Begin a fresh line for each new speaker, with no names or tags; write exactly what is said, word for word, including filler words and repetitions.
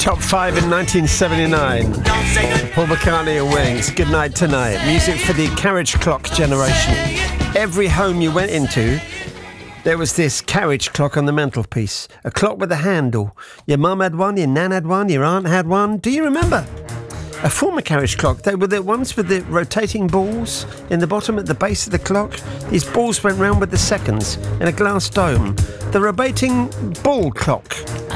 top five in nineteen seventy-nine. Paul McCartney and Wings, Good Night Tonight. Music for the carriage clock generation. Every home you went into, there was this carriage clock on the mantelpiece. A clock with a handle. Your mum had one, your nan had one, your aunt had one. Do you remember? A former carriage clock. They were the ones with the rotating balls in the bottom at the base of the clock. These balls went round with the seconds in a glass dome. The rotating ball clock.